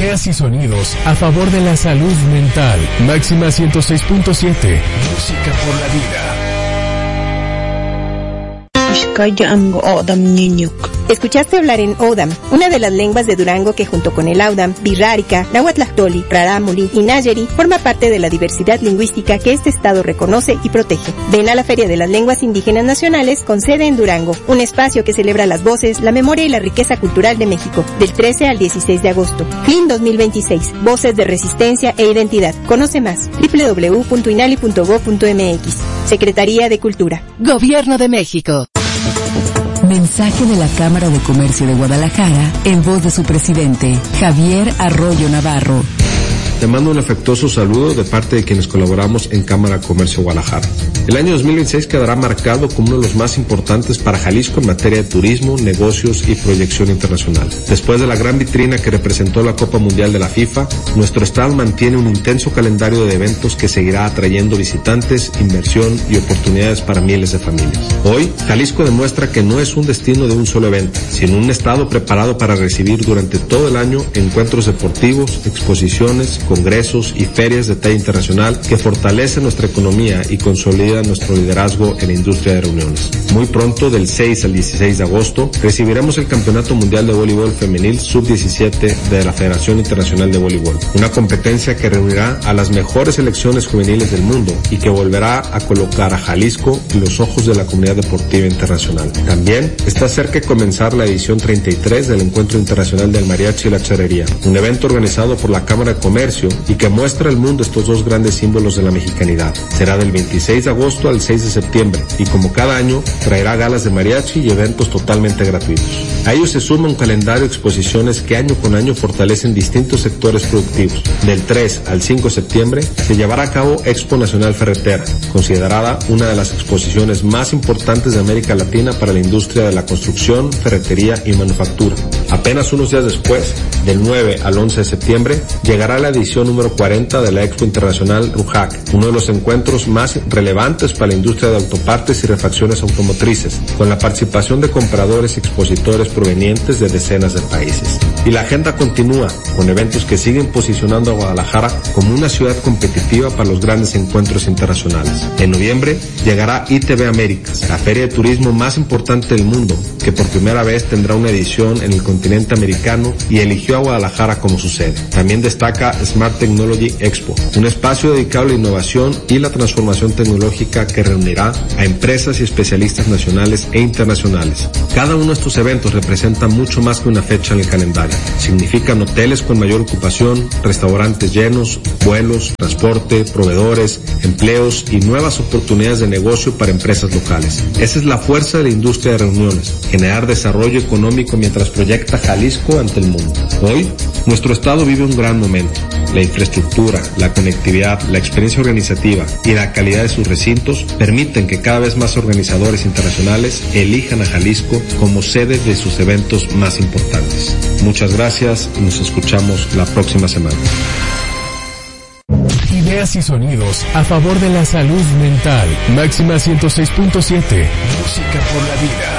Ideas y sonidos a favor de la salud mental. Máxima 106.7. Música por la vida. Escuchaste hablar en Odam, una de las lenguas de Durango que junto con el Audam, Birrárica, Nahuatlahtoli, Rarámuri y Nayeri forma parte de la diversidad lingüística que este estado reconoce y protege. Ven a la Feria de las Lenguas Indígenas Nacionales con sede en Durango, un espacio que celebra las voces, la memoria y la riqueza cultural de México, del 13 al 16 de agosto. Fin 2026, Voces de Resistencia e Identidad. Conoce más, www.inali.go.mx. Secretaría de Cultura. Gobierno de México. Mensaje de la Cámara de Comercio de Guadalajara en voz de su presidente, Javier Arroyo Navarro. Te mando un afectuoso saludo de parte de quienes colaboramos en Cámara de Comercio Guadalajara. El año 2026 quedará marcado como uno de los más importantes para Jalisco en materia de turismo, negocios y proyección internacional. Después de la gran vitrina que representó la Copa Mundial de la FIFA, nuestro estado mantiene un intenso calendario de eventos que seguirá atrayendo visitantes, inversión y oportunidades para miles de familias. Hoy, Jalisco demuestra que no es un destino de un solo evento, sino un estado preparado para recibir durante todo el año encuentros deportivos, exposiciones, congresos y ferias de talla internacional que fortalecen nuestra economía y consolidan nuestro liderazgo en la industria de reuniones. Muy pronto, del 6 al 16 de agosto, recibiremos el Campeonato Mundial de Voleibol Femenil Sub-17 de la Federación Internacional de Voleibol, una competencia que reunirá a las mejores selecciones juveniles del mundo y que volverá a colocar a Jalisco en los ojos de la comunidad deportiva internacional. También está cerca de comenzar la edición 33 del Encuentro Internacional del Mariachi y la Charrería, un evento organizado por la Cámara de Comercio y que muestra al mundo estos dos grandes símbolos de la mexicanidad. Será del 26 de agosto al 6 de septiembre y como cada año traerá galas de mariachi y eventos totalmente gratuitos. A ello se suma un calendario de exposiciones que año con año fortalecen distintos sectores productivos. Del 3 al 5 de septiembre se llevará a cabo Expo Nacional Ferretera, considerada una de las exposiciones más importantes de América Latina para la industria de la construcción, ferretería y manufactura. Apenas unos días después, del 9 al 11 de septiembre, llegará la edición número 40 de la Expo Internacional RUJAC, uno de los encuentros más relevantes para la industria de autopartes y refacciones automotrices, con la participación de compradores y expositores provenientes de decenas de países. Y la agenda continúa, con eventos que siguen posicionando a Guadalajara como una ciudad competitiva para los grandes encuentros internacionales. En noviembre llegará ITB Américas, la feria de turismo más importante del mundo, que por primera vez tendrá una edición en el continente americano y eligió a Guadalajara como su sede. También destaca Smart Technology Expo, un espacio dedicado a la innovación y la transformación tecnológica que reunirá a empresas y especialistas nacionales e internacionales. Cada uno de estos eventos representa mucho más que una fecha en el calendario. Significan hoteles con mayor ocupación, restaurantes llenos, vuelos, transporte, proveedores, empleos y nuevas oportunidades de negocio para empresas locales. Esa es la fuerza de la industria de reuniones, generar desarrollo económico mientras proyecta Jalisco ante el mundo. Hoy, nuestro estado vive un gran momento. La infraestructura, la conectividad, la experiencia organizativa y la calidad de sus recintos permiten que cada vez más organizadores internacionales elijan a Jalisco como sede de sus eventos más importantes. Muchas gracias y nos escuchamos la próxima semana. Ideas y sonidos a favor de la salud mental. Máxima 106.7. Música por la vida.